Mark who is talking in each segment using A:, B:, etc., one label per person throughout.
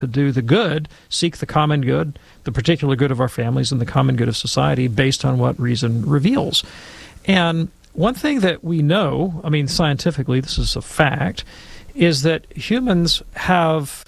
A: to do the good, seek the common good, the particular good of our families and the common good of society based on what reason reveals. And one thing that we know, I mean, scientifically, this is a fact, is that humans have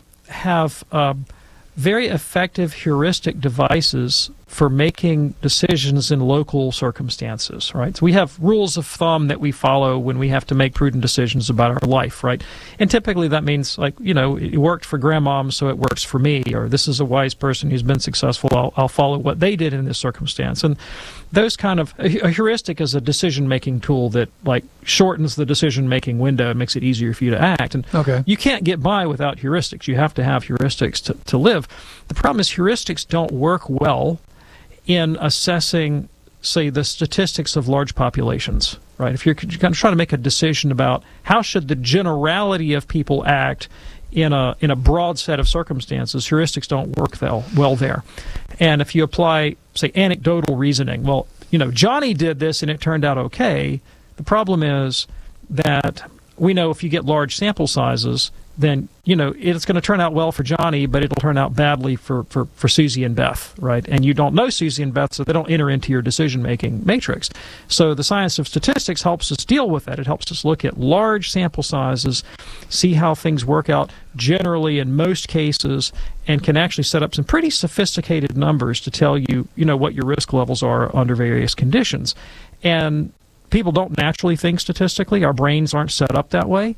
A: very effective heuristic devices for making decisions in local circumstances, right? So we have rules of thumb that we follow when we have to make prudent decisions about our life, right? And typically that means, like, you know, it worked for grandmom, so it works for me, or this is a wise person who's been successful, I'll follow what they did in this circumstance. And those kind of, a heuristic is a decision-making tool that, like, shortens the decision-making window and makes it easier for you to act. And you can't get by without heuristics. You have to have heuristics to live. The problem is heuristics don't work well in assessing, say, the statistics of large populations, right? If you're kind of trying to make a decision about how should the generality of people act in a broad set of circumstances, heuristics don't work well there. And if you apply, say, anecdotal reasoning, well, you know, Johnny did this and it turned out okay. The problem is that we know if you get large sample sizes, then, you know, it's going to turn out well for Johnny, but it'll turn out badly for Susie and Beth, right? And you don't know Susie and Beth, so they don't enter into your decision-making matrix. So the science of statistics helps us deal with that. It helps us look at large sample sizes, see how things work out generally in most cases, and can actually set up some pretty sophisticated numbers to tell you, you know, what your risk levels are under various conditions. And people don't naturally think statistically. Our brains aren't set up that way.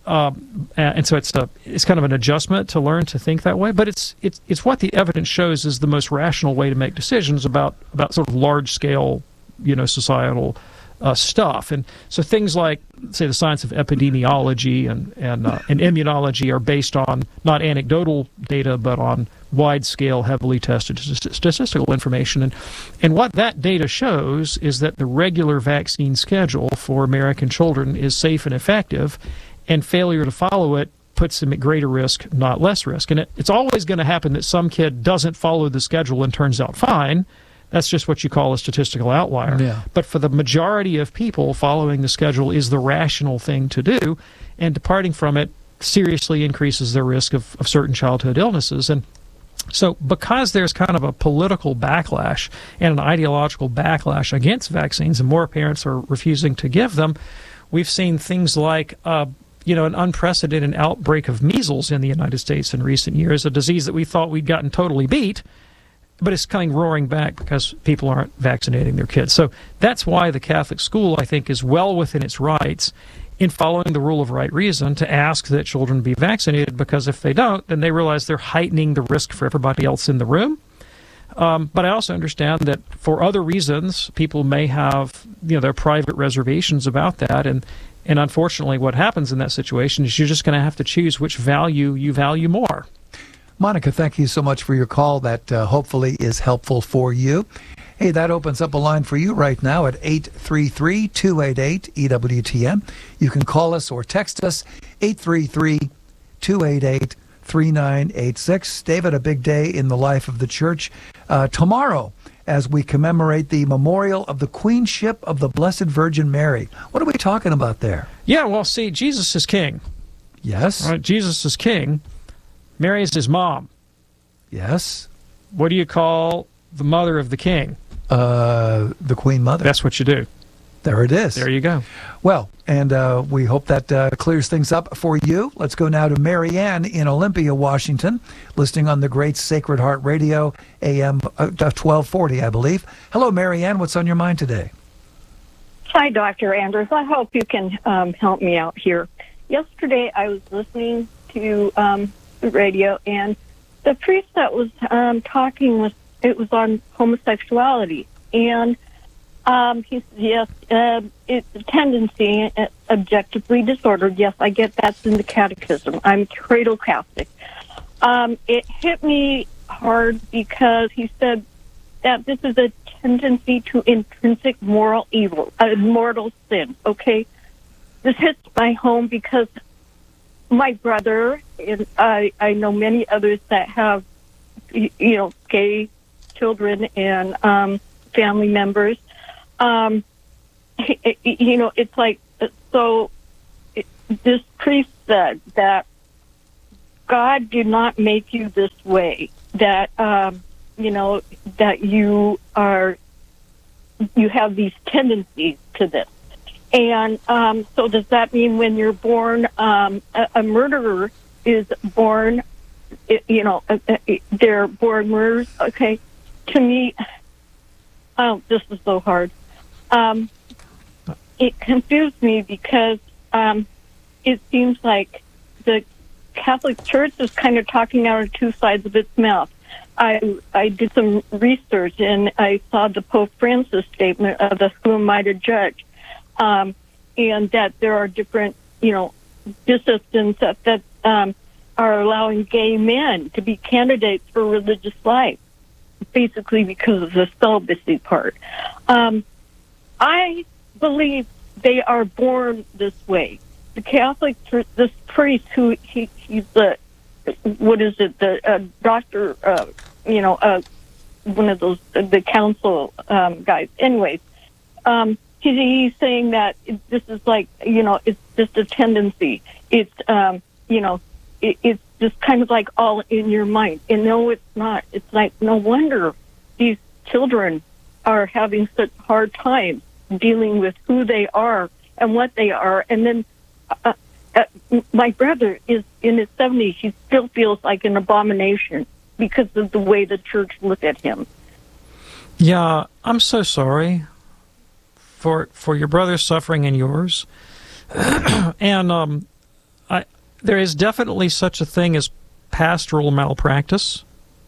A: And so it's kind of an adjustment to learn to think that way, but it's what the evidence shows is the most rational way to make decisions about sort of large scale, you know, societal stuff. And so things like, say, the science of epidemiology and immunology are based on not anecdotal data but on wide scale, heavily tested statistical information. And what that data shows is that the regular vaccine schedule for American children is safe and effective, and failure to follow it puts them at greater risk, not less risk. And it's always going to happen that some kid doesn't follow the schedule and turns out fine. That's just what you call a statistical outlier. Yeah. But for the majority of people, following the schedule is the rational thing to do, and departing from it seriously increases their risk of certain childhood illnesses. And so because there's kind of a political backlash and an ideological backlash against vaccines, and more parents are refusing to give them, we've seen things like you know, an unprecedented outbreak of measles in the United States in recent years, a disease that we thought we'd gotten totally beat, but it's coming roaring back because people aren't vaccinating their kids. So that's why the Catholic school, I think, is well within its rights in following the rule of right reason to ask that children be vaccinated, because if they don't, then they realize they're heightening the risk for everybody else in the room. But I also understand that for other reasons, people may have, you know, their private reservations about that, and unfortunately what happens in that situation is you're just going to have to choose which value you value more.
B: Monica, thank you so much for your call. That hopefully is helpful for you. Hey, that opens up a line for you right now at 833-288-EWTN. You can call us or text us, 833-288-3986. David, a big day in the life of the church tomorrow as we commemorate the memorial of the Queenship of the Blessed Virgin Mary. What are we talking about there?
A: Yeah, well, see, Jesus is king.
B: Yes.
A: Right, Jesus is king. Mary is his mom.
B: Yes.
A: What do you call the mother of the king?
B: The Queen Mother.
A: That's what you do.
B: There it is.
A: There you go.
B: Well, and we hope that clears things up for you. Let's go now to Marianne in Olympia, Washington, listening on the great Sacred Heart Radio, AM 1240, I believe. Hello, Marianne. What's on your mind today?
C: Hi, Dr. Andrews. I hope you can help me out here. Yesterday, I was listening to the radio, and the priest that was talking was on homosexuality, and he said, yes, it's a tendency, objectively disordered. Yes, I get that's in the catechism. I'm cradle Catholic. It hit me hard because he said that this is a tendency to intrinsic moral evil, mortal sin, okay? This hits my home because my brother, and I know many others that have, you know, gay children and family members. You know, it's like, so this priest said that God did not make you this way, that, that you have these tendencies to this. And so does that mean when you're born, a murderer is born, they're born murderers? Okay. To me, this is so hard. It confused me because it seems like the Catholic Church is kind of talking out of two sides of its mouth. I did some research and I saw the Pope Francis statement of the Who Am I to Judge, and that there are different, dissidents that are allowing gay men to be candidates for religious life, basically because of the celibacy part. I believe they are born this way. The Catholic Church, this priest who he's the, what is it, the doctor, one of those, the council guys. Anyways, he's saying that this is like, it's just a tendency. It's, it's just kind of like all in your mind. And no, it's not. It's like, no wonder these children are having such hard times dealing with who they are and what they are. And then my brother is in his 70s. He still feels like an abomination because of the way the church looked at him.
A: Yeah, I'm so sorry for your brother's suffering and yours. And there is definitely such a thing as pastoral malpractice.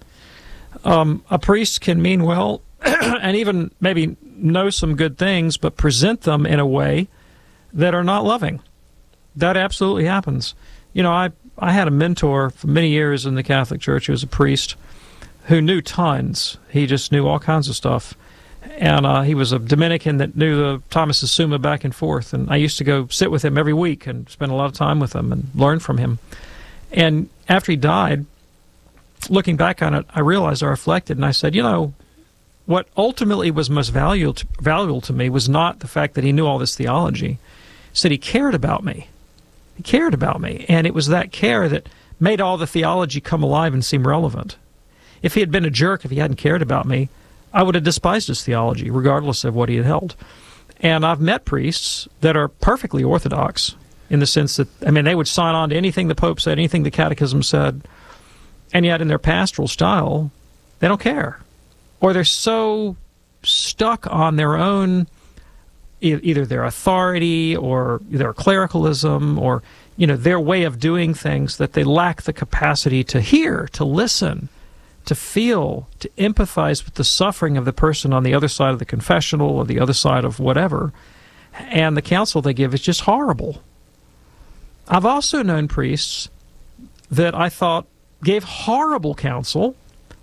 A: A priest can mean well and even maybe know some good things, but present them in a way that are not loving. That absolutely happens. I had a mentor for many years in the Catholic Church who was a priest who knew tons. He just knew all kinds of stuff. And he was a Dominican that knew the Thomas of Summa back and forth. And I used to go sit with him every week and spend a lot of time with him and learn from him. And after he died, looking back on it, I realized, I reflected, and I said, what ultimately was most valuable to me was not the fact that he knew all this theology. He said he cared about me. He cared about me. And it was that care that made all the theology come alive and seem relevant. If he had been a jerk, if he hadn't cared about me, I would have despised his theology, regardless of what he had held. And I've met priests that are perfectly orthodox in the sense that, they would sign on to anything the Pope said, anything the Catechism said, and yet in their pastoral style, they don't care. Or they're so stuck on their own, either their authority or their clericalism or, their way of doing things, that they lack the capacity to hear, to listen, to feel, to empathize with the suffering of the person on the other side of the confessional or the other side of whatever. And the counsel they give is just horrible. I've also known priests that I thought gave horrible counsel,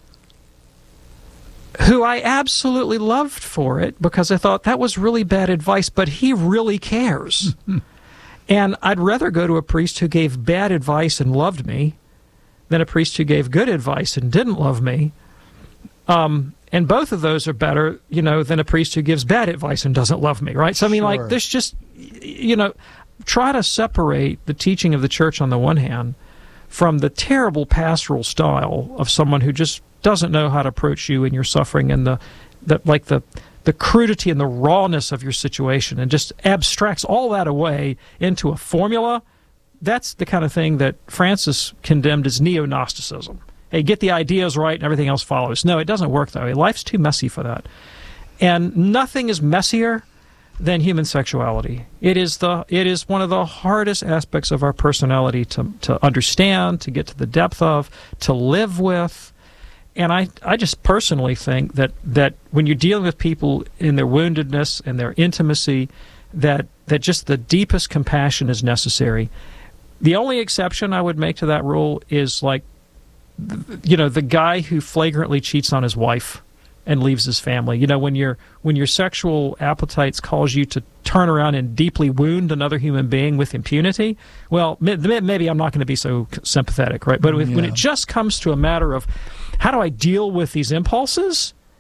A: who I absolutely loved for it because I thought that was really bad advice, but he really cares. And I'd rather go to a priest who gave bad advice and loved me than a priest who gave good advice and didn't love me. And both of those are better, than a priest who gives bad advice and doesn't love me, right? So,
B: Sure.
A: there's just, try to separate the teaching of the church on the one hand from the terrible pastoral style of someone who just doesn't know how to approach you and your suffering and the crudity and the rawness of your situation and just abstracts all that away into a formula. That's the kind of thing that Francis condemned as neo-Gnosticism. Hey, get the ideas right and everything else follows. No, it doesn't work that way. Life's too messy for that. And nothing is messier than human sexuality. It is one of the hardest aspects of our personality to understand, to get to the depth of, to live with. And I just personally think that when you're dealing with people in their woundedness and their intimacy, that just the deepest compassion is necessary. The only exception I would make to that rule is the guy who flagrantly cheats on his wife and leaves his family. When your sexual appetites cause you to turn around and deeply wound another human being with impunity, well, maybe I'm not going to be so sympathetic, right? But when it just comes to a matter of how do I deal with these impulses,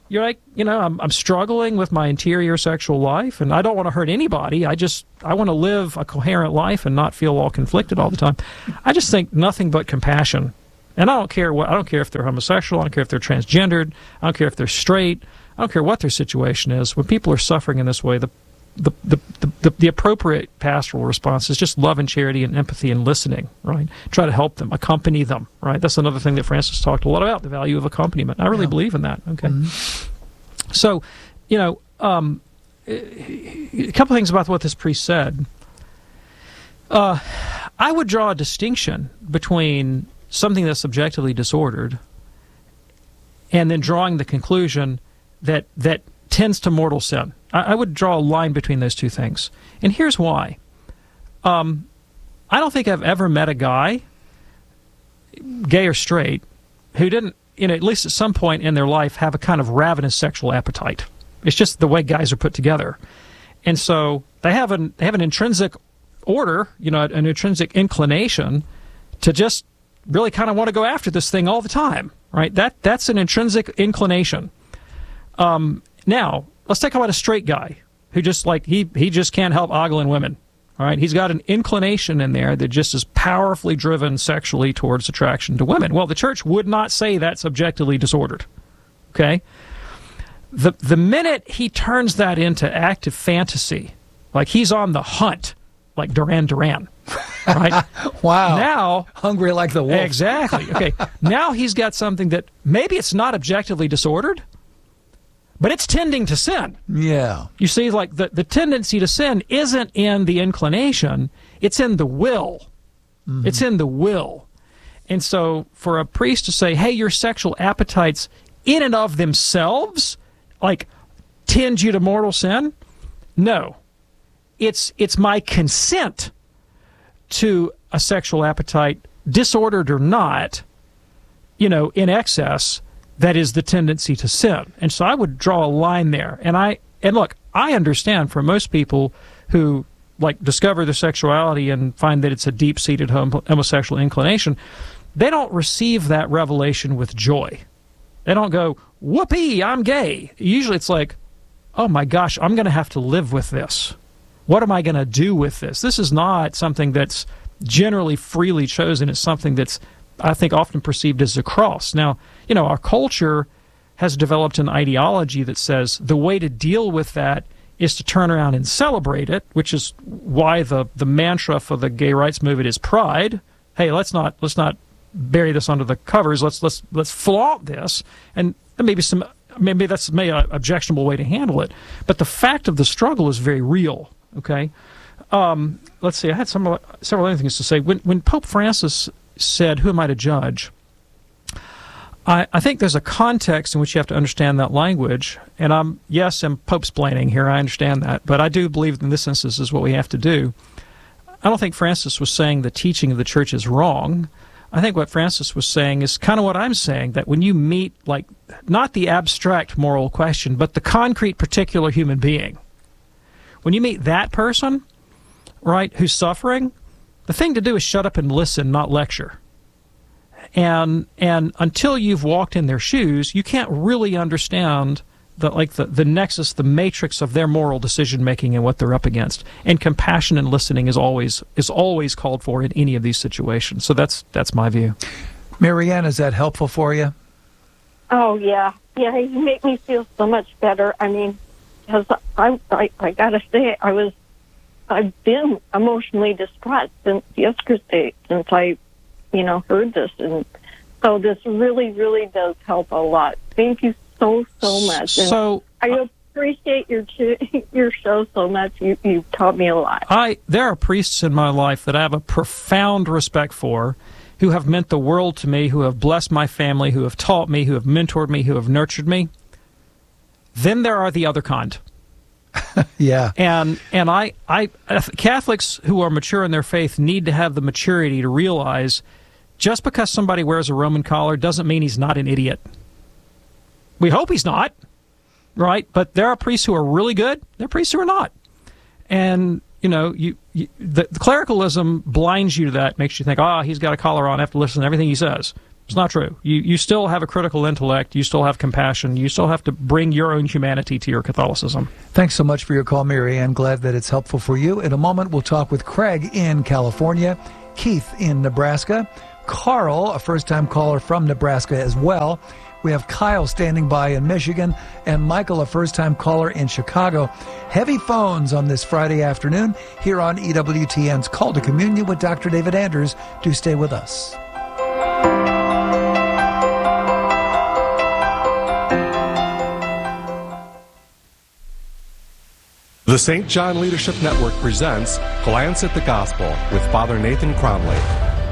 A: You're like, I'm struggling with my interior sexual life, and I don't want to hurt anybody. I want to live a coherent life and not feel all conflicted all the time. I just think nothing but compassion. And I don't care if they're homosexual. I don't care if they're transgendered. I don't care if they're straight. I don't care what their situation is. When people are suffering in this way, the appropriate pastoral response is just love and charity and empathy and listening, right? Try to help them, accompany them, right? That's another thing that Francis talked a lot about, the value of accompaniment. I really believe in that, okay? Mm-hmm. So, a couple things about what this priest said. I would draw a distinction between something that's subjectively disordered and then drawing the conclusion that tends to mortal sin. I would draw a line between those two things. And here's why. I don't think I've ever met a guy, gay or straight, who didn't, at least at some point in their life, have a kind of ravenous sexual appetite. It's just the way guys are put together. And so they have an intrinsic order, an intrinsic inclination to just really kind of want to go after this thing all the time, right? That's an intrinsic inclination. Now, let's talk about a straight guy who just he just can't help ogling women. All right, he's got an inclination in there that just is powerfully driven sexually towards attraction to women. Well, the church would not say that's objectively disordered. Okay, the minute he turns that into active fantasy, like he's on the hunt, like Duran Duran. Right?
B: Wow.
A: Now,
B: hungry like the wolf.
A: Exactly. Okay. Now he's got something that maybe it's not objectively disordered, but it's tending to sin.
B: Yeah.
A: You see, like the tendency to sin isn't in the inclination, it's in the will. Mm-hmm. It's in the will. And so for a priest to say, hey, your sexual appetites in and of themselves, tend you to mortal sin? No. It's my consent to a sexual appetite, disordered or not, in excess, that is the tendency to sin. And so I would draw a line there. And look, I understand for most people who discover their sexuality and find that it's a deep-seated homosexual inclination, they don't receive that revelation with joy. They don't go, whoopee, I'm gay. Usually it's like, oh my gosh, I'm going to have to live with this. What am I going to do with this? This is not something that's generally freely chosen. It's something that's, I think, often perceived as a cross. Now, our culture has developed an ideology that says the way to deal with that is to turn around and celebrate it, which is why the mantra for the gay rights movement is pride. Hey, let's not bury this under the covers. Let's flaunt this, and maybe that's an objectionable way to handle it. But the fact of the struggle is very real. Okay, let's see. I had several other things to say. When Pope Francis said, "Who am I to judge?" I think there's a context in which you have to understand that language. And I'm Pope-splaining here. I understand that, but I do believe in this instance is what we have to do. I don't think Francis was saying the teaching of the church is wrong. I think what Francis was saying is kind of what I'm saying, that when you meet, not the abstract moral question, but the concrete particular human being, when you meet that person, right, who's suffering, the thing to do is shut up and listen, not lecture. And until you've walked in their shoes, you can't really understand the nexus, the matrix of their moral decision making and what they're up against. And compassion and listening is always called for in any of these situations. So that's my view.
B: Marianne, is that helpful for you?
C: Oh yeah, you make me feel so much better. I mean, because I gotta say, I've been emotionally distraught since yesterday, since I heard this, and so this really, really does help a lot. Thank you so much. And
A: so
C: I appreciate your show so much. You taught me a lot.
A: There are priests in my life that I have a profound respect for, who have meant the world to me, who have blessed my family, who have taught me, who have mentored me, who have nurtured me. Then there are the other kind.
B: Yeah.
A: And Catholics who are mature in their faith need to have the maturity to realize just because somebody wears a Roman collar doesn't mean he's not an idiot. We hope he's not, right? But there are priests who are really good. There are priests who are not. And, the clericalism blinds you to that, makes you think, he's got a collar on, I have to listen to everything he says. It's not true. You still have a critical intellect. You still have compassion. You still have to bring your own humanity to your Catholicism.
B: Thanks so much for your call, Mary Ann. Glad that it's helpful for you. In a moment, we'll talk with Craig in California, Keith in Nebraska, Carl, a first-time caller from Nebraska as well. We have Kyle standing by in Michigan, and Michael, a first-time caller in Chicago. Heavy phones on this Friday afternoon here on EWTN's Call to Communion with Dr. David Anders. Do stay with us.
D: The St. John Leadership Network presents Glance at the Gospel with Father Nathan Cromley.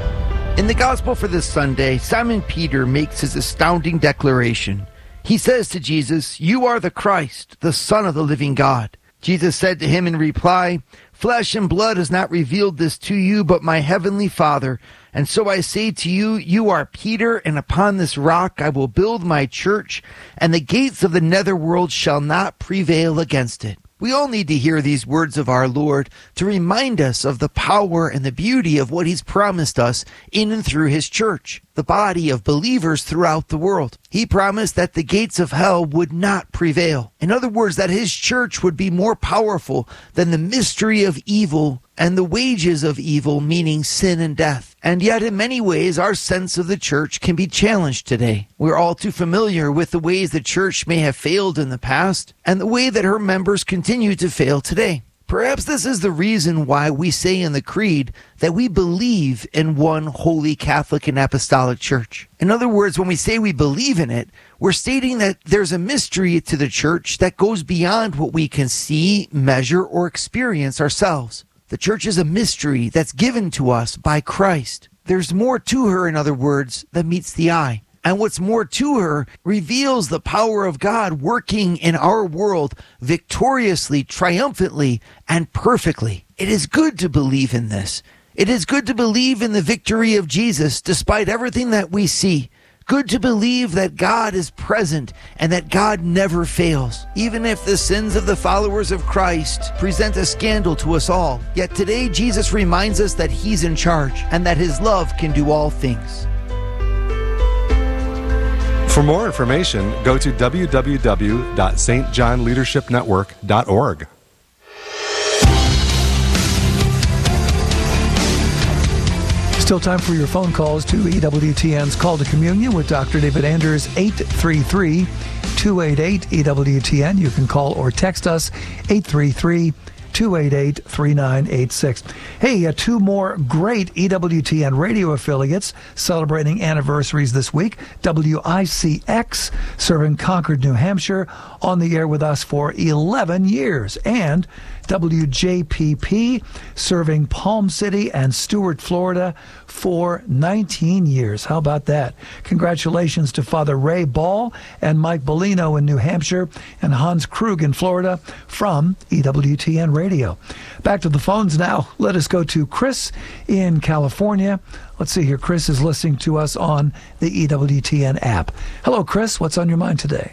E: In the Gospel for this Sunday, Simon Peter makes his astounding declaration. He says to Jesus, "You are the Christ, the Son of the living God." Jesus said to him in reply, "Flesh and blood has not revealed this to you, but my heavenly Father. And so I say to you, you are Peter, and upon this rock I will build my church, and the gates of the netherworld shall not prevail against it." We all need to hear these words of our Lord to remind us of the power and the beauty of what He's promised us in and through His church, the body of believers throughout the world. He promised that the gates of hell would not prevail. In other words, that His church would be more powerful than the mystery of evil and the wages of evil, meaning sin and death. And yet, in many ways, our sense of the church can be challenged today. We're all too familiar with the ways the church may have failed in the past and the way that her members continue to fail today. Perhaps this is the reason why we say in the Creed that we believe in one holy Catholic and Apostolic Church. In other words, when we say we believe in it, we're stating that there's a mystery to the church that goes beyond what we can see, measure, or experience ourselves. The church is a mystery that's given to us by Christ. There's more to her, in other words, than meets the eye. And what's more to her reveals the power of God working in our world victoriously, triumphantly, and perfectly. It is good to believe in this. It is good to believe in the victory of Jesus despite everything that we see. Good to believe that God is present and that God never fails, even if the sins of the followers of Christ present a scandal to us all. Yet today, Jesus reminds us that He's in charge and that His love can do all things.
D: For more information, go to www.stjohnleadershipnetwork.org.
B: Still time for your phone calls to EWTN's Call to Communion with Dr. David Anders, 833-288-EWTN. You can call or text us, 833-288-3986. Hey, two more great EWTN radio affiliates celebrating anniversaries this week. WICX, serving Concord, New Hampshire, on the air with us for 11 years. And WJPP, serving Palm City and Stuart, Florida, for 19 years. How about that? Congratulations to Father Ray Ball and Mike Bellino in New Hampshire and Hans Krug in Florida from EWTN Radio. Back to the phones now. Let us go to Chris in California. Let's see here. Chris is listening to us on the EWTN app. Hello, Chris. What's on your mind today?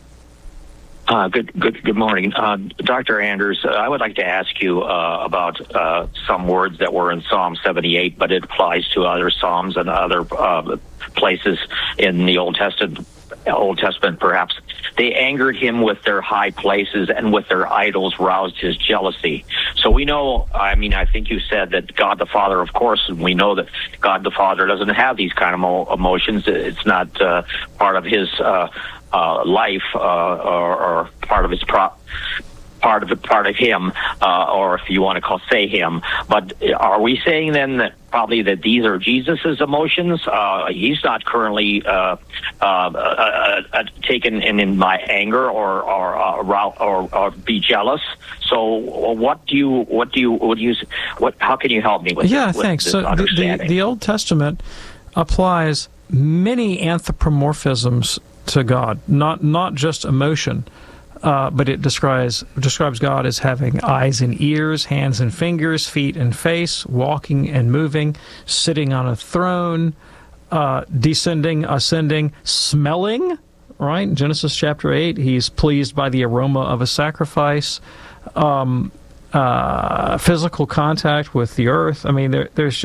F: Good morning. Dr. Anders, I would like to ask you about some words that were in Psalm 78, but it applies to other Psalms and other places in the Old Testament, perhaps. They angered him with their high places, and with their idols roused his jealousy. So we know, I think you said that God the Father, of course, and we know that God the Father doesn't have these kind of emotions. It's not part of his life or part of his part of him, or if you want to say him. But are we saying then that probably that these are Jesus's emotions? He's not currently taken in my anger or be jealous. So how can you help me with
A: Yeah,
F: this,
A: thanks.
F: This
A: so
F: understanding?
A: the Old Testament applies many anthropomorphisms to God, not just emotion, but it describes God as having eyes and ears, hands and fingers, feet and face, walking and moving, sitting on a throne, descending, ascending, smelling, right? In Genesis chapter 8, he's pleased by the aroma of a sacrifice, physical contact with the earth. I mean, there's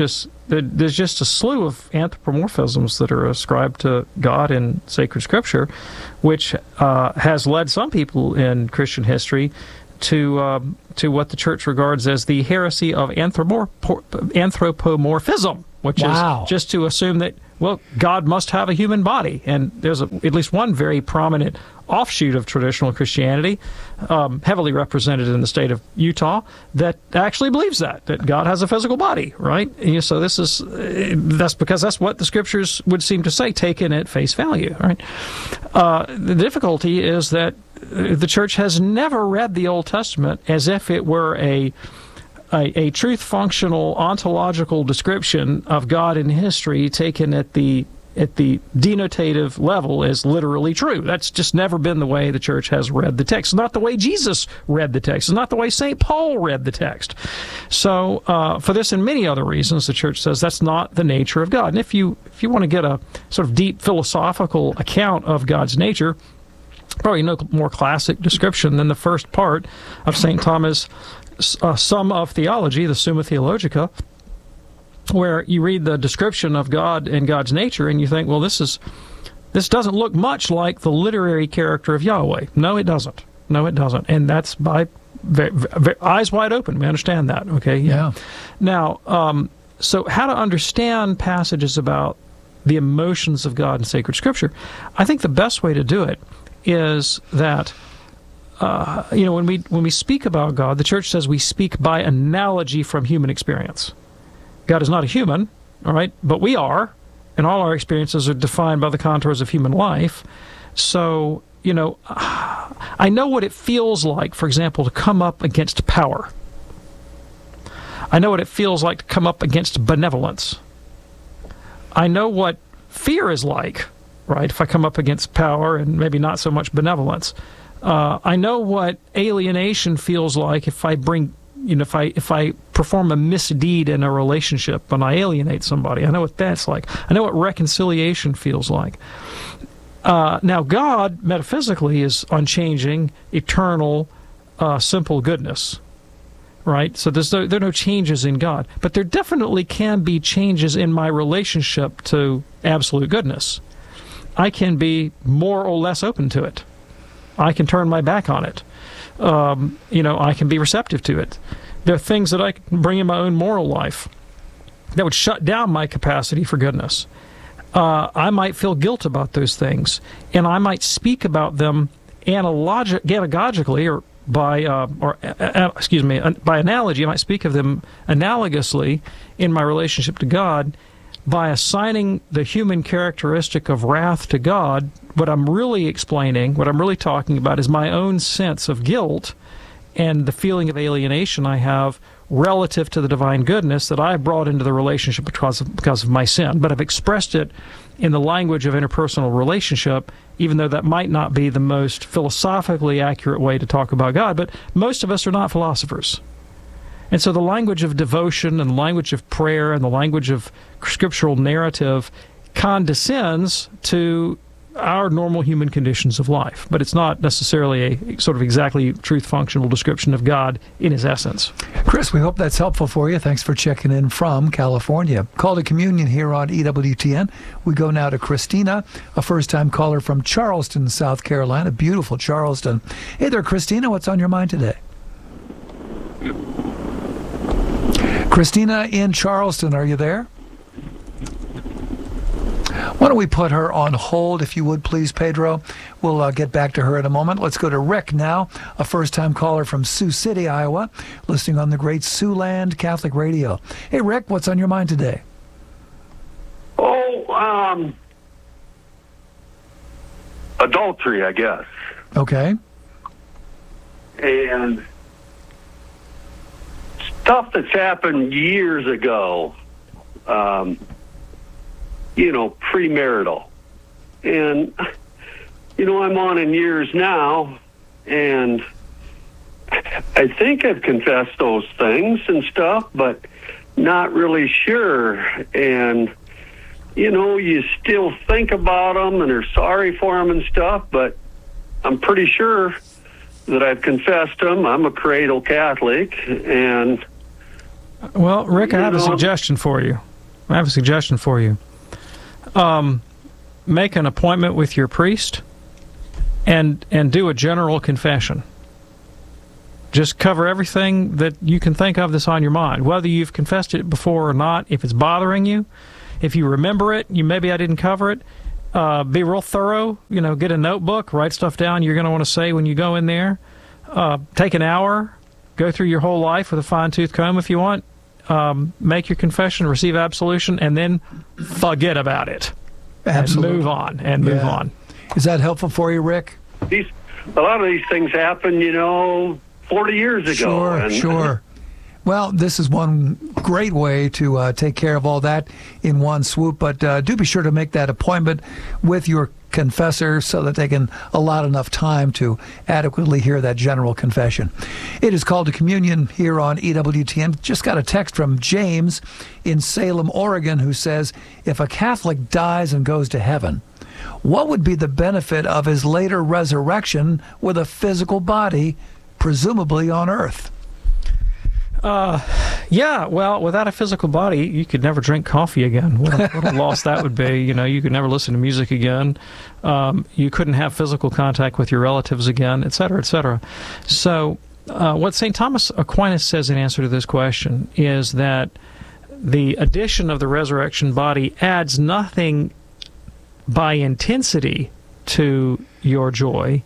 A: there's just a slew of anthropomorphisms that are ascribed to God in sacred scripture, which has led some people in Christian history to what the church regards as the heresy of anthropomorphism, which is just to assume that, well, God must have a human body. And there's at least one very prominent offshoot of traditional Christianity, heavily represented in the state of Utah, that actually believes that God has a physical body, right? And so that's because that's what the scriptures would seem to say, taken at face value, right? The difficulty is that the church has never read the Old Testament as if it were a truth-functional ontological description of God in history taken at the denotative level as literally true. That's just never been the way the church has read the text. It's not the way Jesus read the text. It's not the way St. Paul read the text. So for this and many other reasons, the church says that's not the nature of God. And if you want to get a sort of deep philosophical account of God's nature, probably no more classic description than the first part of St. Thomas' Sum of Theology, the Summa Theologica, where you read the description of God and God's nature, and you think, well, this doesn't look much like the literary character of Yahweh. No, it doesn't. No, it doesn't. And that's by eyes wide open. We understand that, okay?
B: Yeah.
A: Now, so how to understand passages about the emotions of God in sacred scripture? I think the best way to do it is that when we speak about God, the church says we speak by analogy from human experience. God is not a human, all right, but we are, and all our experiences are defined by the contours of human life. So, I know what it feels like, for example, to come up against power. I know what it feels like to come up against benevolence. I know what fear is like, right, if I come up against power and maybe not so much benevolence. I know what alienation feels like if I bring, if I perform a misdeed in a relationship and I alienate somebody. I know what that's like. I know what reconciliation feels like. Now, God, metaphysically, is unchanging, eternal, simple goodness, right? So there are no changes in God. But there definitely can be changes in my relationship to absolute goodness. I can be more or less open to it. I can turn my back on it. I can be receptive to it. There are things that I can bring in my own moral life that would shut down my capacity for goodness. I might feel guilt about those things, and I might speak about them anagogically, or by analogy. I might speak of them analogously in my relationship to God by assigning the human characteristic of wrath to God. What I'm really explaining, what I'm really talking about, is my own sense of guilt and the feeling of alienation I have relative to the divine goodness that I brought into the relationship because of my sin. But I've expressed it in the language of interpersonal relationship, even though that might not be the most philosophically accurate way to talk about God. But most of us are not philosophers. And so the language of devotion and the language of prayer and the language of scriptural narrative condescends to our normal human conditions of life. But it's not necessarily a sort of exactly truth-functional description of God in his essence.
B: Chris, we hope that's helpful for you. Thanks for checking in from California. Call to Communion here on EWTN. We go now to Christina, a first-time caller from Charleston, South Carolina. Beautiful Charleston. Hey there, Christina. What's on your mind today? Christina in Charleston, are you there? Why don't we put her on hold, if you would, please, Pedro? We'll get back to her in a moment. Let's go to Rick now, a first-time caller from Sioux City, Iowa, listening on the great Siouxland Catholic Radio. Hey, Rick, what's on your mind today?
G: Adultery, I guess.
B: Okay.
G: And stuff that's happened years ago, premarital. And, I'm on in years now, and I think I've confessed those things and stuff, but not really sure. And, you still think about them and are sorry for them and stuff, but I'm pretty sure that I've confessed them. I'm a cradle Catholic, and...
A: Well, Rick, I have a suggestion for you. I have a suggestion for you. Make an appointment with your priest and do a general confession. Just cover everything that you can think of that's on your mind, whether you've confessed it before or not. If it's bothering you, if you remember it, maybe I didn't cover it. Be real thorough. Get a notebook, write stuff down you're going to want to say when you go in there. Take an hour, go through your whole life with a fine-tooth comb if you want. Make your confession, receive absolution, and then forget about it.
B: Absolutely.
A: And move on.
B: Is that helpful for you, Rick?
G: A lot of these things happen, 40 years ago.
B: Sure. Well, this is one great way to take care of all that in one swoop, but do be sure to make that appointment with your confessor so that they can allot enough time to adequately hear that general confession. It is called to communion here on EWTN. Just got a text from James in Salem, Oregon, who says, if a Catholic dies and goes to heaven, what would be the benefit of his later resurrection with a physical body, presumably on earth?
A: Yeah, well, without a physical body, you could never drink coffee again. What a loss that would be. You could never listen to music again. You couldn't have physical contact with your relatives again, et cetera, et cetera. So what St. Thomas Aquinas says in answer to this question is that the addition of the resurrection body adds nothing by intensity to your joy,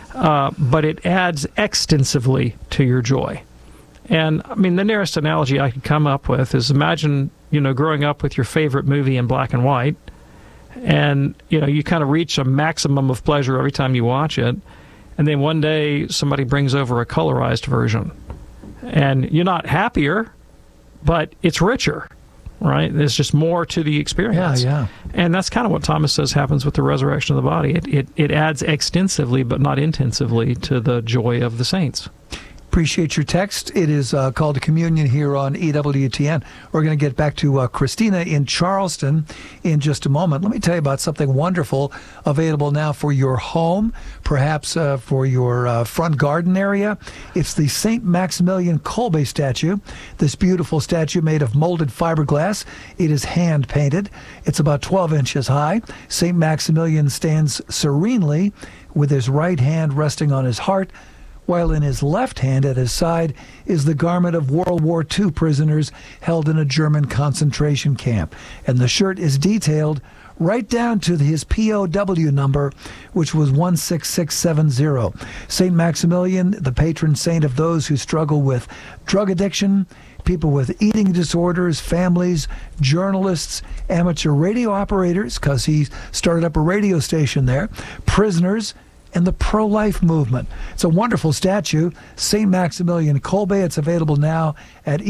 A: but it adds extensively to your joy. And, the nearest analogy I could come up with is imagine, growing up with your favorite movie in black and white, and, you kind of reach a maximum of pleasure every time you watch it, and then one day somebody brings over a colorized version. And you're not happier, but it's richer, right? There's just more to the experience.
B: Yeah.
A: And that's kind of what Thomas says happens with the resurrection of the body. It adds extensively, but not intensively, to the joy of the saints.
B: Appreciate your text. It is called to communion here on EWTN. We're going to get back to Christina in Charleston in just a moment. Let me tell you about something wonderful available now for your home, perhaps for your front garden area. It's the St. Maximilian Kolbe statue. This beautiful statue made of molded fiberglass. It is hand-painted. It's about 12 inches high. St. Maximilian stands serenely with his right hand resting on his heart, while in his left hand at his side is the garment of World War II prisoners held in a German concentration camp. And the shirt is detailed right down to his POW number, which was 16670. St. Maximilian, the patron saint of those who struggle with drug addiction, people with eating disorders, families, journalists, amateur radio operators, because he started up a radio station there, prisoners, and the pro-life movement. It's a wonderful statue, St. Maximilian Kolbe. It's available now at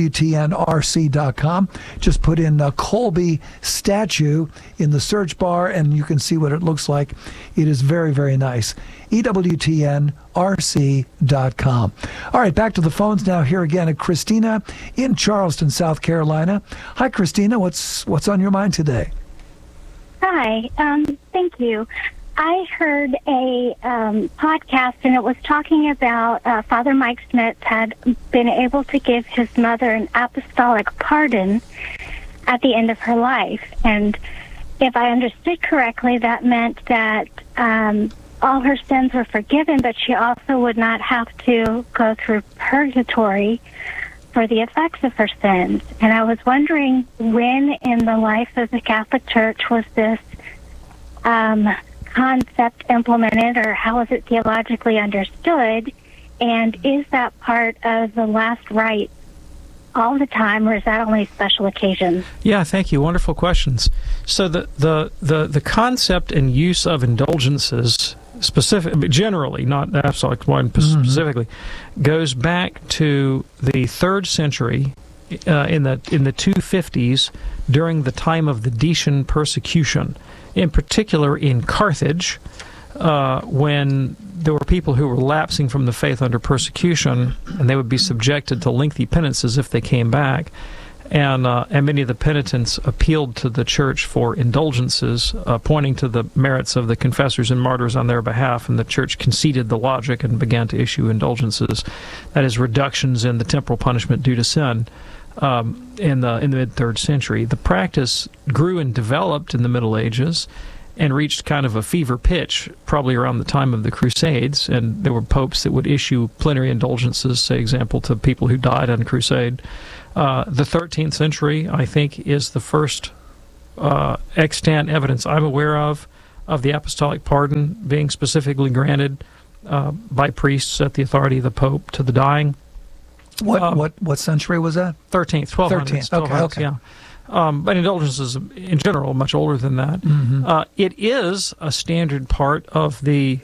B: EWTNRC.com. Just put in Kolbe statue in the search bar, and you can see what it looks like. It is very, very nice. EWTNRC.com. All right, back to the phones now. Here again at Christina in Charleston, South Carolina. Hi, Christina. What's on your mind today?
H: Hi. Thank you. I heard a podcast, and it was talking about Father Mike Schmitz had been able to give his mother an apostolic pardon at the end of her life. And if I understood correctly, that meant that all her sins were forgiven, but she also would not have to go through purgatory for the effects of her sins. And I was wondering when in the life of the Catholic Church was this concept implemented, or how is it theologically understood, and is that part of the last rite all the time, or is that only special occasions? Yeah,
A: thank you. Wonderful questions. So the concept and use of indulgences, generally, not absolute one specifically, goes back to the 3rd century in the 250s during the time of the Decian persecution. In particular in Carthage, when there were people who were lapsing from the faith under persecution, and they would be subjected to lengthy penances if they came back. And many of the penitents appealed to the church for indulgences, pointing to the merits of the confessors and martyrs on their behalf, and the church conceded the logic and began to issue indulgences, that is, reductions in the temporal punishment due to sin. in the mid-3rd century. The practice grew and developed in the Middle Ages and reached kind of a fever pitch probably around the time of the Crusades, and there were popes that would issue plenary indulgences, say, example, to people who died on a crusade. The 13th century, I think, is the first extant evidence I'm aware of the apostolic pardon being specifically granted by priests at the authority of the Pope to the dying.
B: What century was that?
A: 13th, 1200s.
B: 13th. Okay.
A: Yeah. But indulgences in general are much older than that.
B: Mm-hmm.
A: It is a standard part of the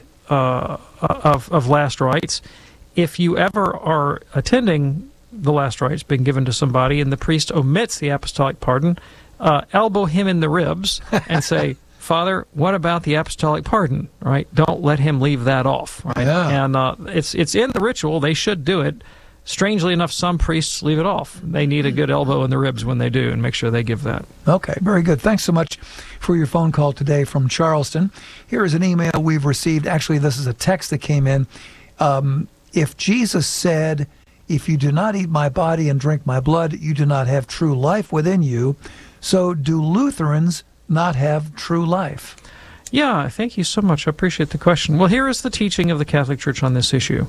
A: of last rites. If you ever are attending the last rites being given to somebody and the priest omits the apostolic pardon, elbow him in the ribs and say, Father, what about the apostolic pardon? Right? Don't let him leave that off. Right?
B: Yeah.
A: And it's in the ritual. They should do it. Strangely enough, some priests leave it off. They need a good elbow in the ribs when they do, and make sure they give that.
B: Okay, very good. Thanks so much for your phone call today from Charleston. Here is an email we've received. Actually, this is a text that came in. If Jesus said, if you do not eat my body and drink my blood, you do not have true life within you, so do Lutherans not have true life?
A: Yeah, thank you so much. I appreciate the question. Well, here is the teaching of the Catholic Church on this issue.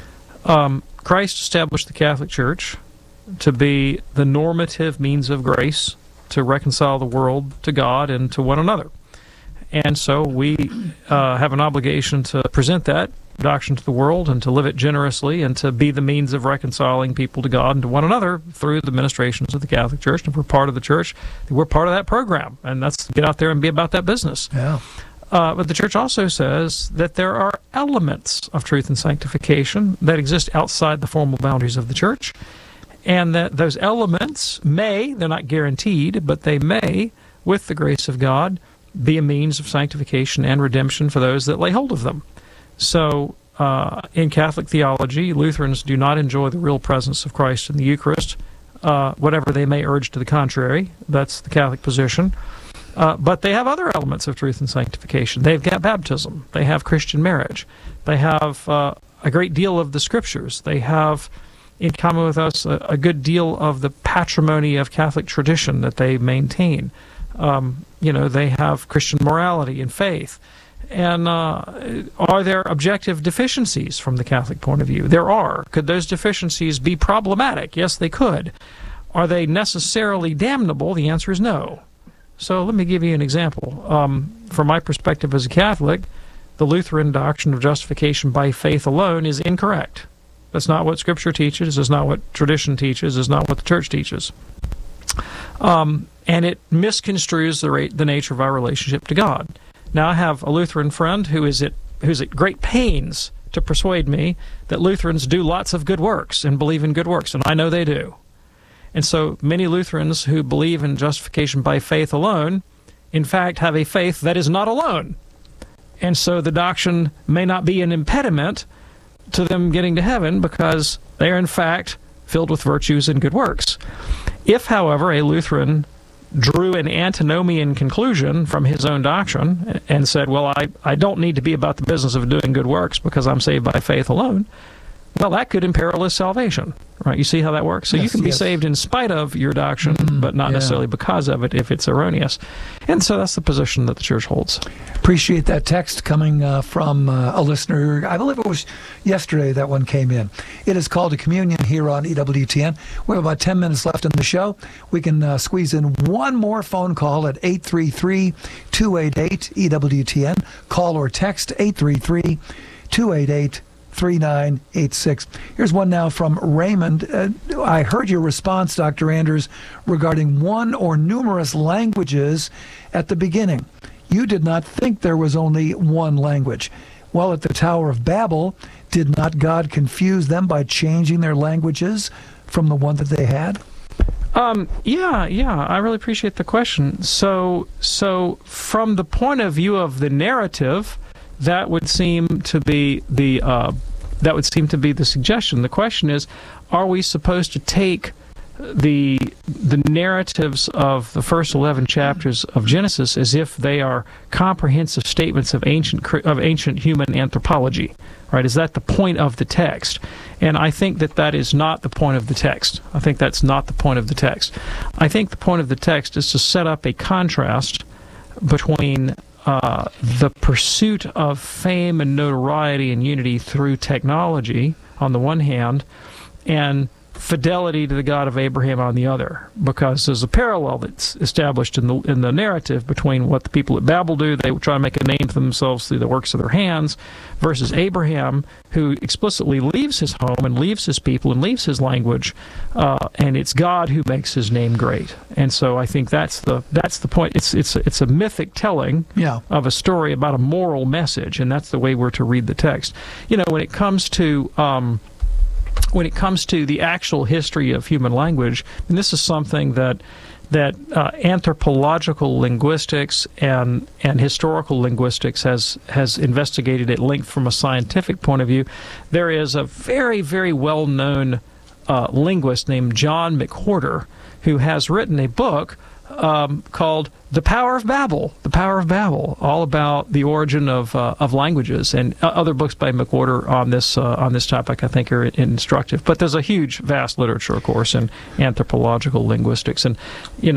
A: Christ established the Catholic Church to be the normative means of grace to reconcile the world to God and to one another. And so we have an obligation to present that doctrine to the world and to live it generously and to be the means of reconciling people to God and to one another through the ministrations of the Catholic Church. And if we're part of the Church, we're part of that program. And that's get out there and be about that business.
B: Yeah.
A: But the Church also says that there are elements of truth and sanctification that exist outside the formal boundaries of the Church, and that those elements they're not guaranteed, but they may, with the grace of God, be a means of sanctification and redemption for those that lay hold of them. So, in Catholic theology, Lutherans do not enjoy the real presence of Christ in the Eucharist, whatever they may urge to the contrary. That's the Catholic position. But they have other elements of truth and sanctification. They've got baptism. They have Christian marriage. They have a great deal of the Scriptures. They have, in common with us, a good deal of the patrimony of Catholic tradition that they maintain. They have Christian morality and faith. And are there objective deficiencies from the Catholic point of view? There are. Could those deficiencies be problematic? Yes, they could. Are they necessarily damnable? The answer is no. So let me give you an example. From my perspective as a Catholic, the Lutheran doctrine of justification by faith alone is incorrect. That's not what Scripture teaches. It's not what tradition teaches. It's not what the Church teaches. And it misconstrues the nature of our relationship to God. Now, I have a Lutheran friend who's at great pains to persuade me that Lutherans do lots of good works and believe in good works, and I know they do. And so many Lutherans who believe in justification by faith alone, in fact, have a faith that is not alone. And so the doctrine may not be an impediment to them getting to heaven because they are, in fact, filled with virtues and good works. If, however, a Lutheran drew an antinomian conclusion from his own doctrine and said, well, I don't need to be about the business of doing good works because I'm saved by faith alone, well, that could imperil his salvation, right? You see how that works? So you can be saved in spite of your doctrine, but not necessarily because of it if it's erroneous. And so that's the position that the Church holds.
B: Appreciate that text coming from a listener. I believe it was yesterday that one came in. It is called a communion here on EWTN. We have about 10 minutes left in the show. We can squeeze in one more phone call at 833-288-EWTN. Call or text 833-288-3986. Here's one now from Raymond. I heard your response, Dr. Anders, regarding one or numerous languages at the beginning. You did not think there was only one language. Well, at the Tower of Babel, did not God confuse them by changing their languages from the one that they had?
A: Yeah, I really appreciate the question. So from the point of view of the narrative, that would seem to be the suggestion. The question is, are we supposed to take the narratives of the first 11 chapters of Genesis as if they are comprehensive statements of ancient human anthropology. Right? Is that the point of the text? And I think that is not the point of the text. I think that's not the point of the text. I think the point of the text is to set up a contrast between the pursuit of fame and notoriety and unity through technology on the one hand, and fidelity to the God of Abraham on the other, because there's a parallel that's established in the narrative between what the people at Babel do. They try to make a name for themselves through the works of their hands, versus Abraham, who explicitly leaves his home and leaves his people and leaves his language, and it's God who makes his name great. And so I think that's the point. It's a mythic telling of a story about a moral message, and that's the way we're to read the text. When it comes to the actual history of human language, and this is something that anthropological linguistics and historical linguistics has investigated at length from a scientific point of view. There is a very, very well-known linguist named John McWhorter who has written a book called The Power of Babel, all about the origin of languages, and other books by McWhorter on this topic I think are instructive. But there's a huge, vast literature, of course, in anthropological linguistics, and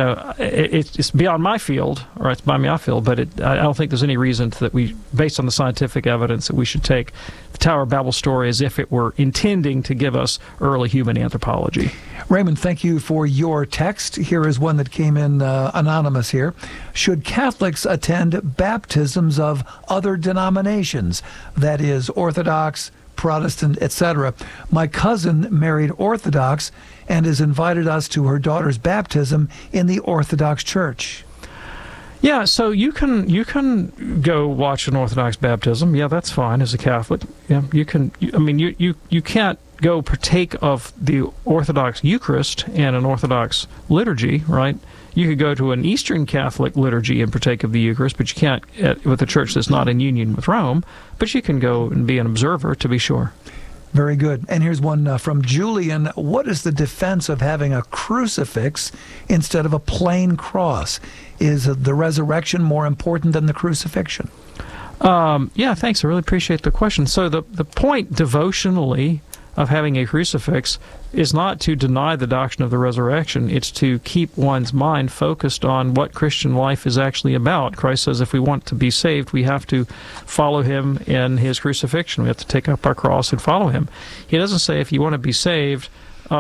A: it's beyond my field, or it's beyond my field. But I don't think there's any reason that we, based on the scientific evidence, that we should take the Tower of Babel story as if it were intending to give us early human anthropology.
B: Raymond, thank you for your text. Here is one that came in anonymous here. Should Catholics attend baptisms of other denominations, that is, Orthodox, Protestant, etc.? My cousin married Orthodox and has invited us to her daughter's baptism in the Orthodox Church.
A: Yeah, so you can go watch an Orthodox baptism. Yeah, that's fine as a Catholic. Yeah, you can. You can't go partake of the Orthodox Eucharist and an Orthodox liturgy, right? You could go to an Eastern Catholic liturgy and partake of the Eucharist, but you can't with a church that's not in union with Rome. But you can go and be an observer, to be sure.
B: Very good. And here's one from Julian. What is the defense of having a crucifix instead of a plain cross? Is the resurrection more important than the crucifixion?
A: Yeah, thanks. I really appreciate the question. So the point devotionally of having a crucifix is not to deny the doctrine of the resurrection. It's to keep one's mind focused on what Christian life is actually about. Christ says if we want to be saved, we have to follow him in his crucifixion. We have to take up our cross and follow him. He doesn't say if you want to be saved,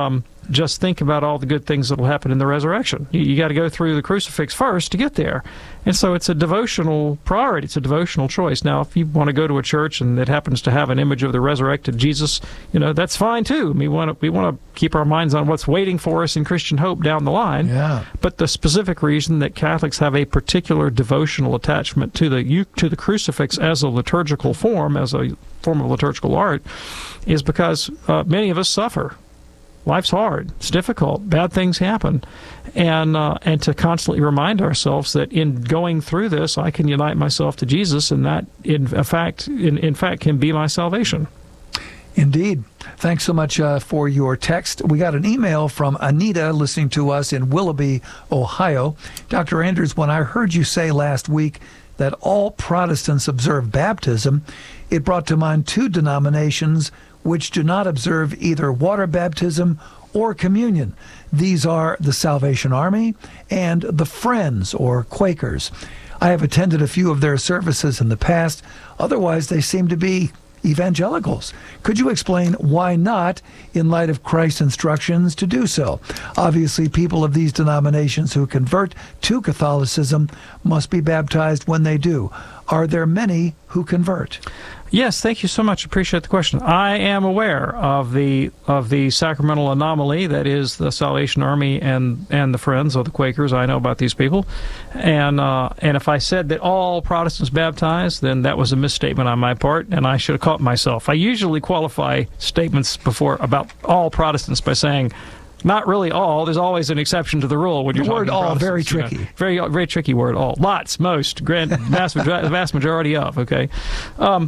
A: just think about all the good things that will happen in the resurrection. You got to go through the crucifix first to get there. And so it's a devotional priority. It's a devotional choice. Now, if you want to go to a church and it happens to have an image of the resurrected Jesus, that's fine too. We want to keep our minds on what's waiting for us in Christian hope down the line.
B: Yeah.
A: But the specific reason that Catholics have a particular devotional attachment to the crucifix as a liturgical form, as a form of liturgical art, is because many of us suffer. Life's hard. It's difficult. Bad things happen. And to constantly remind ourselves that in going through this, I can unite myself to Jesus, and that, in fact, can be my salvation.
B: Indeed. Thanks so much for your text. We got an email from Anita listening to us in Willoughby, Ohio. Dr. Anders, when I heard you say last week that all Protestants observe baptism, it brought to mind two denominations which do not observe either water baptism or communion. These are the Salvation Army and the Friends, or Quakers. I have attended a few of their services in the past. Otherwise, they seem to be evangelicals. Could you explain why not, in light of Christ's instructions to do so? Obviously, people of these denominations who convert to Catholicism must be baptized when they do. Are there many who convert?
A: Yes, thank you so much. Appreciate the question. I am aware of the sacramental anomaly that is the Salvation Army and the Friends, or the Quakers. I know about these people, and if I said that all Protestants baptize, then that was a misstatement on my part, and I should have caught myself. I usually qualify statements about all Protestants by saying, not really all. There's always an exception to the rule when you're talking
B: word all, very
A: Protestants,
B: tricky.
A: Very, very tricky word, all. Lots, most, vast majority of, okay?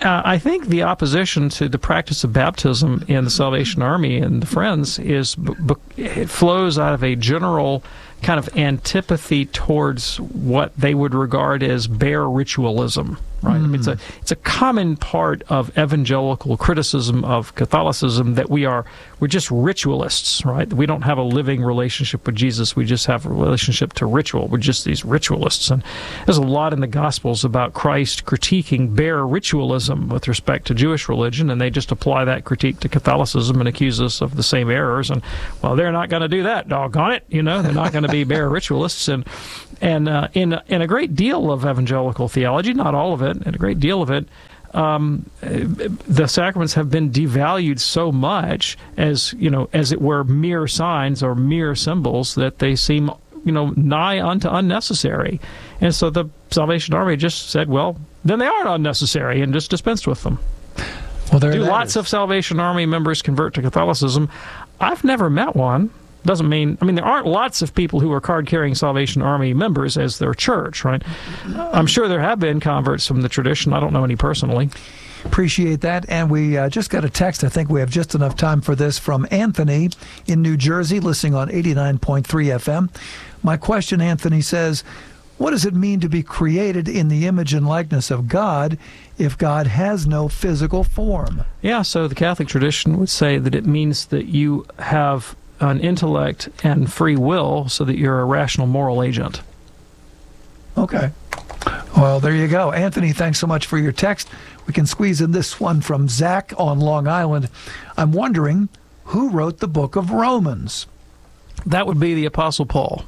A: I think the opposition to the practice of baptism in the Salvation Army and the Friends it flows out of a general kind of antipathy towards what they would regard as bare ritualism. Right? I mean, it's a common part of evangelical criticism of Catholicism that we're just ritualists, right? We don't have a living relationship with Jesus. We just have a relationship to ritual. We're just these ritualists. And there's a lot in the Gospels about Christ critiquing bare ritualism with respect to Jewish religion, and they just apply that critique to Catholicism and accuse us of the same errors. And, well, they're not going to do that, doggone it. They're not going to be bare ritualists. And in a great deal of evangelical theology, not all of it, and a great deal of it, the sacraments have been devalued so much as it were mere signs or mere symbols that they seem nigh unto unnecessary. And so the Salvation Army just said, well, then they aren't unnecessary, and just dispensed with them.
B: Well, do
A: lots of Salvation Army members convert to Catholicism? I've never met one. Doesn't mean, there aren't lots of people who are card-carrying Salvation Army members as their church, right? I'm sure there have been converts from the tradition. I don't know any personally.
B: Appreciate that. And we just got a text. I think we have just enough time for this from Anthony in New Jersey, listening on 89.3 FM. My question, Anthony says, what does it mean to be created in the image and likeness of God if God has no physical form? Yeah,
A: so the Catholic tradition would say that it means that you have an intellect and free will so that you're a rational moral agent.
B: Okay. Well, there you go. Anthony, thanks so much for your text. We can squeeze in this one from Zach on Long Island. I'm wondering, who wrote the book of Romans?
A: That would be the Apostle Paul.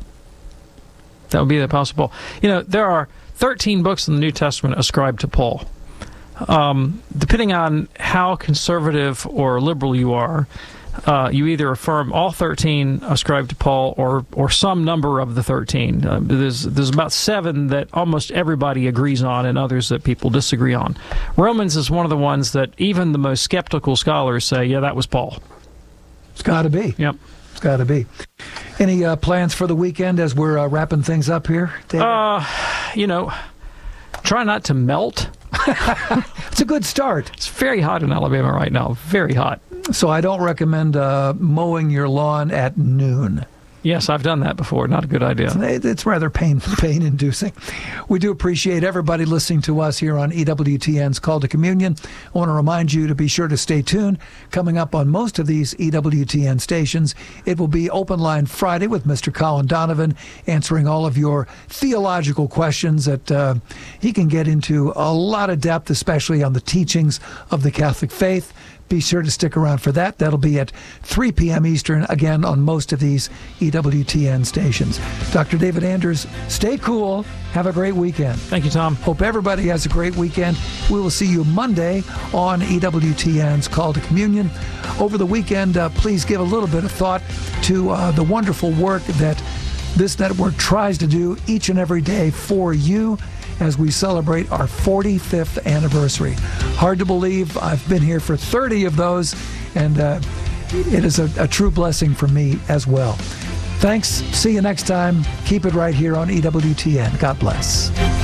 A: There are 13 books in the New Testament ascribed to Paul. Depending on how conservative or liberal you are, you either affirm all 13 ascribed to Paul or some number of the 13. There's about 7 that almost everybody agrees on and others that people disagree on. Romans is one of the ones that even the most skeptical scholars say, yeah, that was Paul.
B: It's got to be.
A: Yep.
B: It's got to be. Any plans for the weekend as we're wrapping things up here, David?
A: Try not to melt.
B: It's a good start.
A: It's very hot in Alabama right now. Very hot.
B: So I don't recommend mowing your lawn at noon.
A: Yes, I've done that before. Not a good idea.
B: It's rather pain-inducing. We do appreciate everybody listening to us here on EWTN's Call to Communion. I want to remind you to be sure to stay tuned. Coming up on most of these EWTN stations, it will be Open Line Friday with Mr. Colin Donovan, answering all of your theological questions that he can get into a lot of depth, especially on the teachings of the Catholic faith. Be sure to stick around for that. That'll be at 3 p.m. Eastern, again, on most of these EWTN stations. Dr. David Anders, stay cool. Have a great weekend.
A: Thank you, Tom.
B: Hope everybody has a great weekend. We will see you Monday on EWTN's Call to Communion. Over the weekend, please give a little bit of thought to the wonderful work that this network tries to do each and every day for you as we celebrate our 45th anniversary. Hard to believe. I've been here for 30 of those, and it is a true blessing for me as well. Thanks. See you next time. Keep it right here on EWTN. God bless.